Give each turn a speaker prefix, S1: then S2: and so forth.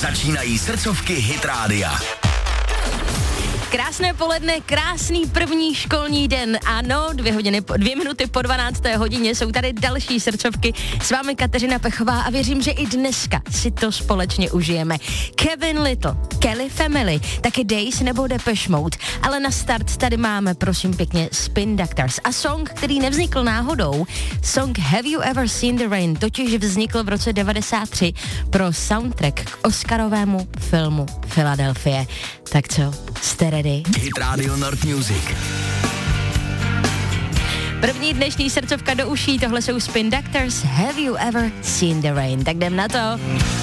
S1: Začínají srdcovky Hit Rádia.
S2: Krásné poledne, krásný první školní den. Ano, 2 minuty po 12. hodině jsou tady další srdcovky. S vámi Kateřina Pechová a věřím, že i dneska si to společně užijeme. Kevin Lyttle, Kelly Family, taky Days nebo Depeche Mode. Ale na start tady máme, prosím pěkně, Spin Doctors. A song, který nevznikl náhodou, song Have You Ever Seen the Rain, totiž vznikl v roce 93 pro soundtrack k Oscarovému filmu Philadelphia. Tak co, jste ready?
S1: Hit Radio North Music.
S2: První dnešní srdcovka do uší, tohle jsou Spin Doctors, Have You Ever Seen the Rain. Tak jdem na to.